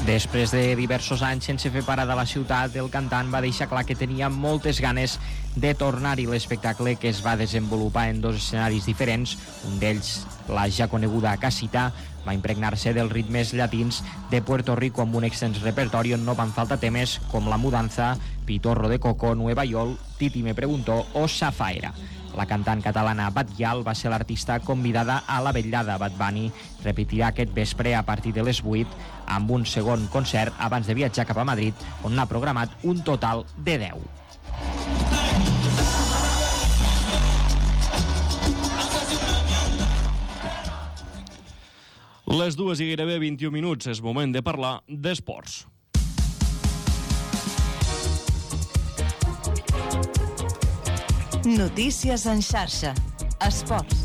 Després de diversos anys sense fer parada a la ciutat, el cantant va deixar clar que tenia moltes ganes de tornar-hi. L'espectacle, que es va desenvolupar en 2 escenaris diferents, un d'ells, la ja coneguda Casita, va impregnar-se dels ritmes llatins de Puerto Rico amb un extens repertori on no van faltar temes com La Mudanza, Pitorro de Coco, Nueva York, Titi me preguntó o Safaera. La cantant catalana Batllal va ser l'artista convidada a la vetllada. Bad Bunny repetirà aquest vespre a partir de les 8 amb un segon concert abans de viatjar cap a Madrid, on n'ha programat un total de 10. Les 2 i gairebé 21 minuts. És moment de parlar d'esports. Notícies en xarxa. Esports.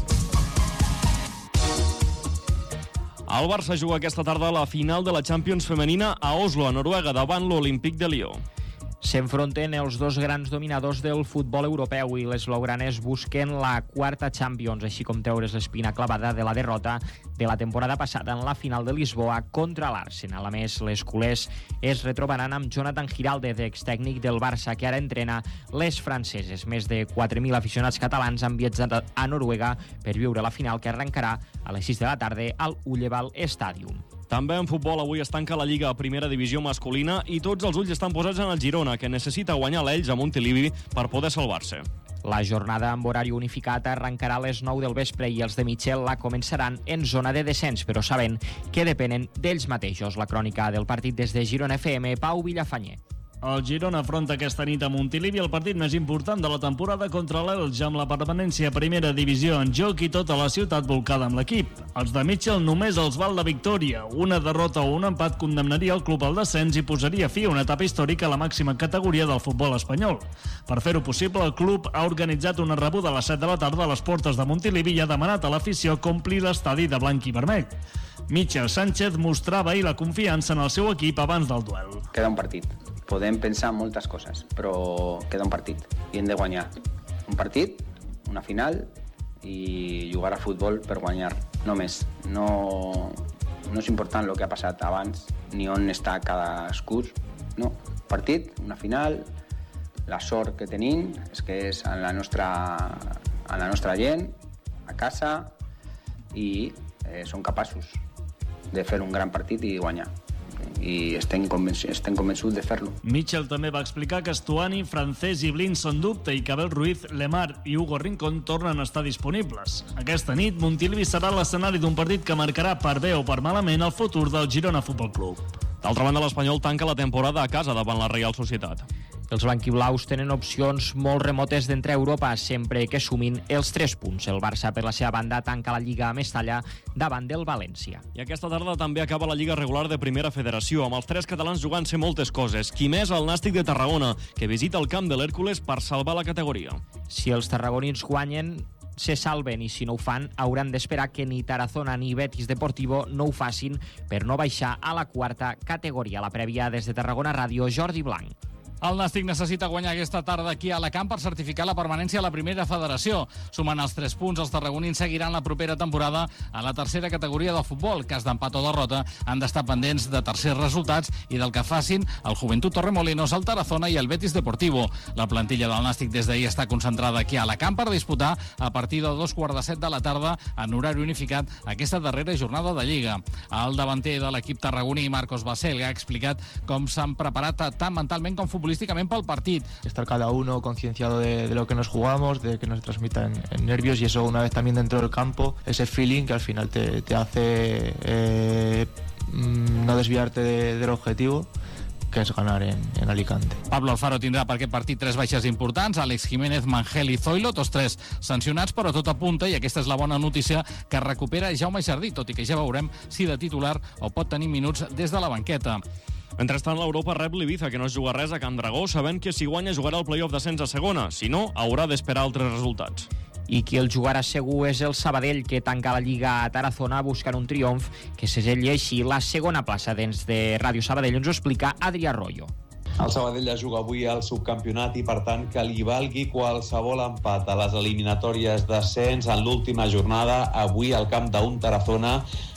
El Barça juga aquesta tarda a la final de la Champions femenina a Oslo, a Noruega, davant l'Olímpic de Lió. S'enfronten els dos grans dominadors del futbol europeu i les blaugranes busquen la 4ª Champions, així com treure's l'espina clavada de la derrota de la temporada passada en la final de Lisboa contra l'Arsenal. A més, les culers es retrobaran amb Jonathan Giraldez, extècnic del Barça, que ara entrena les franceses. Més de 4.000 aficionats catalans han viatjat a Noruega per viure la final, que arrencarà a les 6 de la tarda al Ullevall Stadium. També en futbol avui es tanca la Lliga a primera divisió masculina i tots els ulls estan posats en el Girona, que necessita guanyar l'Elx a Montilivi per poder salvar-se. La jornada amb horari unificat arrencarà a les 9 del vespre i els de Mitchell la començaran en zona de descens, però sabent que depenen d'ells mateixos. La crònica del partit des de Girona FM, Pau Villafanyer. El Girona afronta aquesta nit a Montilivi el partit més important de la temporada contra l'Elx, amb la permanència a primera divisió en joc i tota la ciutat volcada amb l'equip. Els de Mitchell només els val la victòria. Una derrota o un empat condemnaria el club al descens i posaria fi a una etapa històrica a la màxima categoria del futbol espanyol. Per fer-ho possible, el club ha organitzat una rebuda a les 7 de la tarda a les portes de Montilivi i ha demanat a l'afició que ompli l'estadi de blanc i vermell. Michel Sánchez mostrava ahir la confiança en el seu equip abans del duel. Queda un partit. Podem pensar en moltes coses, però queda un partit i hem de guanyar. Un partit, una final i jugar a futbol per guanyar. No més. No és important el que ha passat abans ni on està cadascú. No. Partit, una final, la sort que tenim és que és en la nostra gent, a casa, i som capaços de fer un gran partit i guanyar. I estem convençuts de fer-lo. Mitchell també va explicar que Stuani, Francés i Blin són dubte i que Abel Ruiz, Lemar i Hugo Rincón tornen a estar disponibles. Aquesta nit, Montilivi serà l'escenari d'un partit que marcarà per bé o per malament el futur del Girona Futbol Club. D'altra banda, l'Espanyol tanca la temporada a casa davant la Reial Societat. Els blanquiblaus tenen opcions molt remotes d'entrar a Europa sempre que sumin els 3 punts. El Barça, per la seva banda, tanca la Lliga a Mestalla davant del València. I aquesta tarda també acaba la Lliga regular de Primera Federació, amb els 3 catalans jugant-se moltes coses. Qui més? El Nàstic de Tarragona, que visita el camp de l'Hèrcules per salvar la categoria. Si els tarragonins guanyen, se salven, i si no ho fan, hauran d'esperar que ni Tarazona ni Betis Deportivo no ho facin per no baixar a la 4ª categoria. La prèvia des de Tarragona Ràdio, Jordi Blanc. El Nàstic necessita guanyar aquesta tarda aquí a Alacant per certificar la permanència a la primera federació. Sumant els 3 punts, els tarragonins seguiran la propera temporada a la 3ª categoria del futbol. Cas d'empat o derrota, han d'estar pendents de tercers resultats i del que facin el Joventut Torremolinos, el Tarazona i el Betis Deportivo. La plantilla del Nàstic des d'ahir està concentrada aquí a Alacant per disputar a partir de 2:15 de la tarda en horari unificat aquesta darrera jornada de Lliga. El davanter de l'equip tarragoní, Marcos Basel, ha explicat com s'han preparat tant mentalment com futbolísticament pel partit. Estar cada uno concienciado de lo que nos jugamos, de que nos transmitan nervios, y eso una vez también dentro del campo, ese feeling que al final te hace no desviarte del objetivo, que és ganar en Alicante. Pablo Alfaro tindrà per aquest partit 3 baixes importants: Àlex Jiménez, Mangel i Zoilo, tots 3 sancionats, però tot apunta, i aquesta és la bona notícia, que recupera Jaume Jardí, tot i que ja veurem si de titular o pot tenir minuts des de la banqueta. Mentrestant, l'Europa rep l'Ibiza, que no es juga res a Can Dragó, sabent que si guanya jugarà el play-off d'ascens a segona. Si no, haurà d'esperar altres resultats. I qui el jugarà segur és el Sabadell, que tanca la Lliga a Tarazona buscant un triomf que segella així la segona plaça. Dins de Ràdio Sabadell ens ho explica Adrià Arroyo. El Sabadell ja juga avui al subcampionat i, per tant, que li valgui qualsevol empat a les eliminatòries d'ascens en l'última jornada, avui al camp d'un Tarazona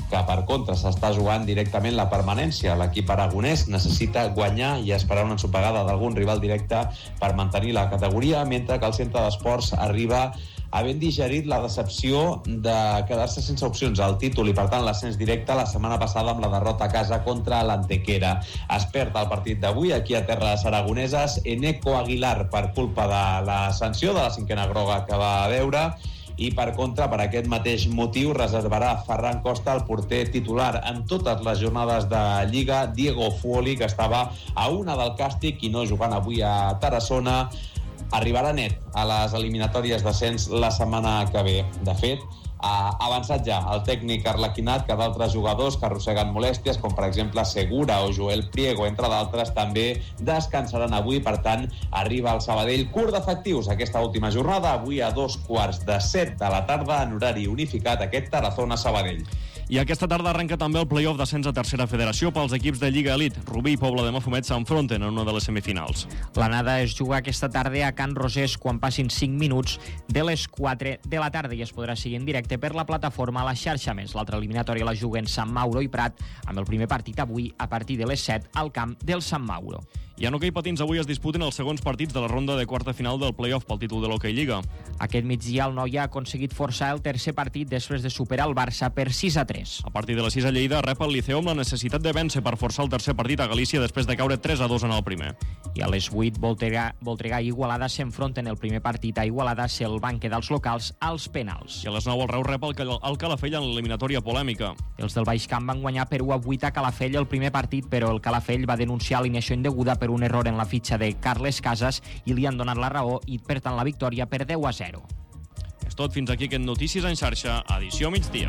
que per contra s'està jugant directament la permanència. L'equip aragonès necessita guanyar i esperar una ensopegada d'algun rival directe per mantenir la categoria, mentre que el centre d'esports arriba havent digerit la decepció de quedar-se sense opcions al títol i, per tant, l'ascens directe la setmana passada amb la derrota a casa contra l'Antequera. Es perd el partit d'avui aquí a terres aragoneses Eneco Aguilar per culpa de la sanció de la 5ª groga que va veure, i per contra, per aquest mateix motiu, reservarà Ferran Costa, el porter titular en totes les jornades de Lliga. Diego Fuoli, que estava a una del càstig i no jugant avui a Tarassona, arribarà net a les eliminatòries d'ascens la setmana que ve. De fet, ha avançat ja el tècnic arlequinat que d'altres jugadors que arrosseguen molèsties, com per exemple Segura o Joel Priego, entre d'altres, també descansaran avui. Per tant, arriba el Sabadell curt d'efectius aquesta última jornada, avui a 2:45 de la tarda en horari unificat, aquest Tarazona-Sabadell. I aquesta tarda arrenca també el play-off d'ascens a tercera federació pels equips de Lliga Elite. Rubí i Pobla de Mafumet s'enfronten en una de les semifinals. L'anada es juga aquesta tarda a Can Rosés quan passin 5 minuts de les 4 de la tarda i es podrà seguir en directe per la plataforma a la xarxa més. L'altra eliminatòria la juguen Sant Mauro i Prat, amb el primer partit avui a partir de les 7 al camp del Sant Mauro. I en hoquei patins avui es disputen els segons partits de la ronda de quarta final del play-off pel títol de l'Hockey Lliga. Aquest migdia el Noia ha aconseguit forçar el tercer partit després de superar el Barça per 6-3. A partir de les 6 a Lleida rep el Liceu amb la necessitat de vèncer per forçar el tercer partit a Galícia després de caure 3-2 en el primer. I a les 8 Voltregà i Igualada s'enfronten. El primer partit a Igualada se'l van quedar els locals als penals. I a les 9 el Reus rep el Calafell en l'eliminatòria polèmica. Els del Baix Camp van guanyar per 1-8 a Calafell el primer partit, però el Calafell va denunciar alineació indeguda per un error en la fitxa de Carles Casas i li han donat la raó i, per tant, la victòria per 10-0. És tot, fins aquí aquest Notícies en xarxa, edició migdia.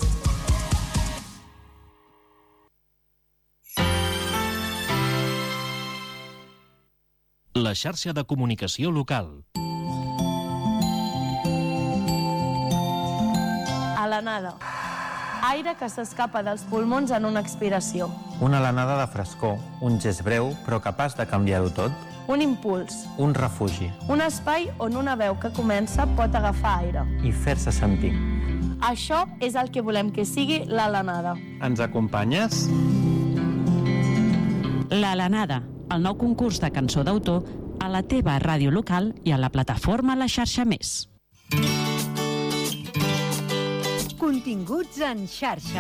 La xarxa de comunicació local. Alanada. Aire que s'escapa dels pulmons en una expiració. Una alanada de frescor, un gest breu però capaç de canviar-ho tot. Un impuls. Un refugi. Un espai on una veu que comença pot agafar aire. I fer-se sentir. Això és el que volem que sigui l'Alanada. Ens acompanyes? L'Alanada, el nou concurs de cançó d'autor a la teva ràdio local i a la plataforma La Xarxa Més. Continguts en xarxa.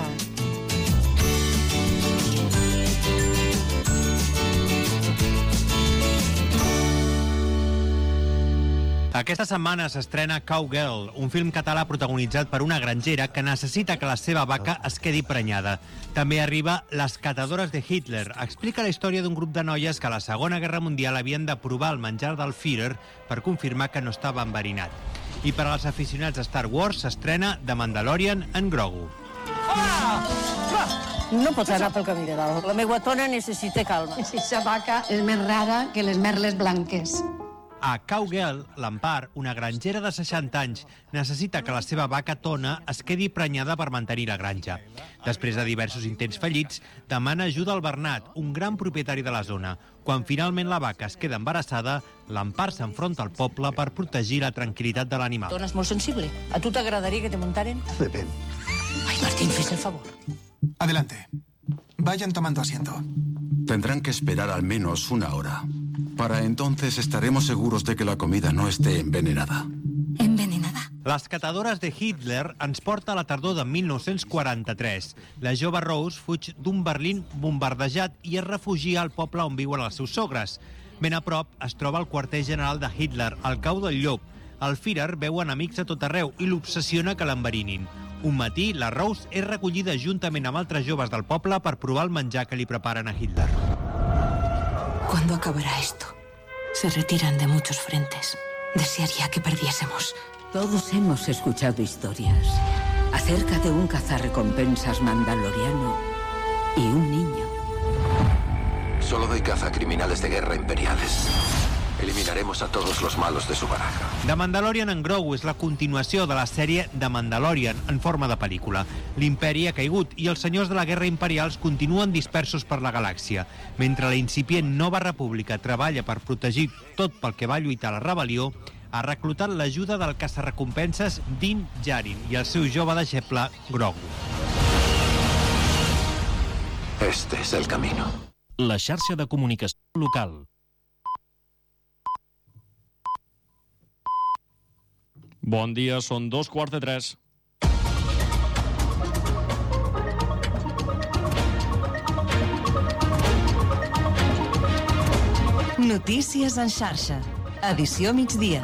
Aquesta setmana s'estrena Cowgirl, un film català protagonitzat per una grangera que necessita que la seva vaca es quedi prenyada. També arriba Les catadores de Hitler. Explica la història d'un grup de noies que a la Segona Guerra Mundial havien de provar el menjar del Führer per confirmar que no estava enverinat. I per als aficionats a Star Wars s'estrena The Mandalorian en Grogu. No pots anar pel camí de dalt. La meva tona necessita calma. Aquesta vaca és més rara que les merles blanques. A Cowgirl, l'Empar, una grangera de 60 anys, necessita que la seva vaca tona es quedi prenyada per mantenir la granja. Després de diversos intents fallits, demana ajuda al Bernat, un gran propietari de la zona. Quan finalment la vaca es queda embarassada, l'Empar s'enfronta al poble per protegir la tranquil·litat de l'animal. Tona és molt sensible. A tu t'agradaria que te muntaren? Depèn. Ai, Martín, fes el favor. Adelante. Vayan tomando asiento. Tendrán que esperar al menos una hora. Para entonces estaremos seguros de que la comida no esté envenenada. Envenenada? Les catadores de Hitler ens porta a la tardor de 1943. La jove Rose fuig d'un Berlín bombardejat i es refugia al poble on viuen els seus sogres. Ben a prop es troba el quarter general de Hitler, al cau del Llop. El Führer veu enemics a tot arreu i l'obsessiona que l'enverinin. Un matí, la Rose és recollida juntament amb altres joves del poble per provar el menjar que li preparen a Hitler. ¿Cuándo acabará esto? Se retiran de muchos frentes. Desearía que perdiésemos. Todos hemos escuchado historias acerca de un cazarrecompensas mandaloriano y un niño. Solo doy caza a criminales de guerra imperiales. Eliminaremos a todos los malos de su baraja. The Mandalorian en Grogu és la continuació de la sèrie The Mandalorian en forma de pel·lícula. L'imperi ha caigut i els senyors de la guerra imperials continuen dispersos per la galàxia. Mentre la incipient Nova República treballa per protegir tot pel que va lluitar la rebel·lió, ha reclutat l'ajuda del caçarrecompenses Din Djarin i el seu jove deixeble Grogu. Este es el camino. La xarxa de comunicació local. Bon dia, són 2:45. Notícies en xarxa. Edició migdia.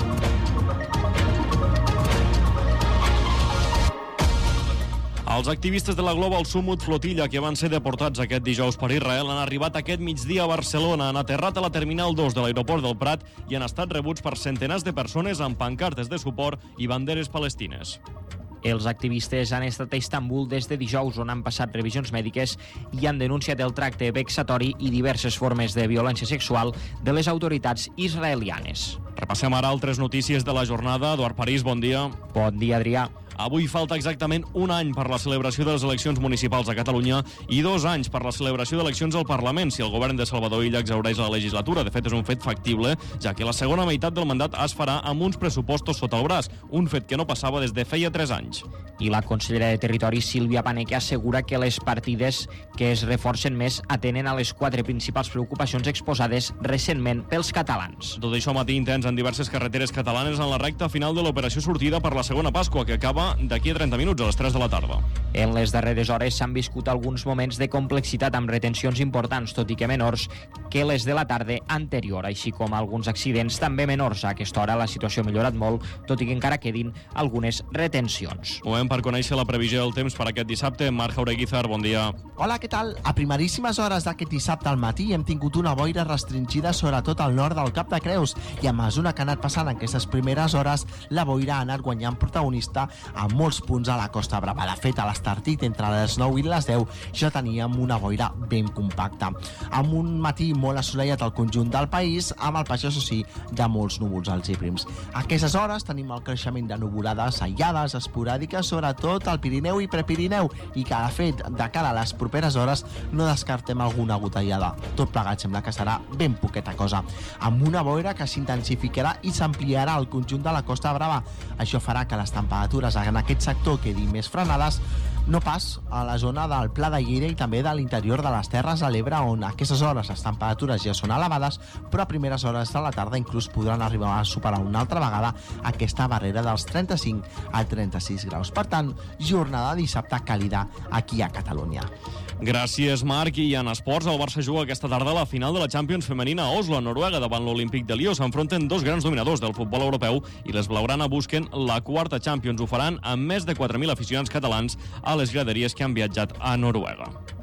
Els activistes de la Global Summit Flotilla, que van ser deportats aquest dijous per Israel, han arribat aquest migdia a Barcelona, han aterrat a la Terminal 2 de l'aeroport del Prat i han estat rebuts per centenars de persones amb pancartes de suport i banderes palestines. Els activistes han estat a Istanbul des de dijous, on han passat revisions mèdiques i han denunciat el tracte vexatori i diverses formes de violència sexual de les autoritats israelianes. Repassem ara altres notícies de la jornada. Eduard París, bon dia. Bon dia, Adrià. Avui falta exactament un any per la celebració de les eleccions municipals a Catalunya i 2 anys per la celebració d'eleccions al Parlament si el govern de Salvador Illa exhaureix la legislatura. De fet, és un fet factible, ja que la segona meitat del mandat es farà amb uns pressupostos sota el braç, un fet que no passava des de feia 3 anys. I la consellera de Territori, Sílvia Paneque, assegura que les partides que es reforcen més atenen a les 4 principals preocupacions exposades recentment pels catalans. Tot això matí intens en diverses carreteres catalanes en la recta final de l'operació sortida per la segona Pasqua, que acaba d'aquí a 30 minuts, a les 3 de la tarda. En les darreres hores s'han viscut alguns moments de complexitat amb retencions importants, tot i que menors, que les de la tarda anterior, així com alguns accidents també menors. A aquesta hora la situació ha millorat molt, tot i que encara quedin algunes retencions. Moment per conèixer la previsió del temps per aquest dissabte. Marc Jaureguizar, bon dia. Hola, què tal? A primeríssimes hores d'aquest dissabte al matí hem tingut una boira restringida sobretot al nord del Cap de Creus i a mesura que ha anat passant en aquestes primeres hores la boira ha anat guanyant protagonista a molts punts a la Costa Brava. De fet, a l'Estartit, entre les 9 i les 10, ja teníem una boira ben compacta. Amb un matí molt assolellat al conjunt del país, amb el pas, això sí, de molts núvols alts i prims. A aquestes hores tenim el creixement de nuvolades aïllades, esporàdiques, sobretot al Pirineu i Prepirineu, i que, de fet, de cara a les properes hores, no descartem alguna gotellada. Tot plegat sembla que serà ben poqueta cosa. Amb una boira que s'intensificarà i s'ampliarà al conjunt de la Costa Brava. Això farà que les temperatures en aquest sector quedin més frenades, no pas a la zona del Pla de Lleida i també de l'interior de les Terres de l'Ebre, on a aquestes hores les temperatures ja són elevades, però a primeres hores de la tarda inclús podran arribar a superar una altra vegada aquesta barrera dels 35 a 36 graus. Per tant, jornada dissabte càlida aquí a Catalunya. Gràcies, Marc. I en esports, el Barça juga aquesta tarda a la final de la Champions femenina a Oslo, a Noruega, davant l'Olímpic de Lió. S'enfronten dos grans dominadors del futbol europeu i les blaugrana busquen la quarta Champions. Ho faran amb més de 4.000 aficionats catalans a les graderies que han viatjat a Noruega.